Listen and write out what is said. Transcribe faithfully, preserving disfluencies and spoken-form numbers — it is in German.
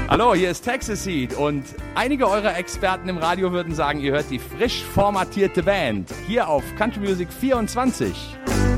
Hallo, hier ist Texas Heat und einige eurer Experten im Radio würden sagen, ihr hört die frisch formatierte Band hier auf Country Music vierundzwanzig.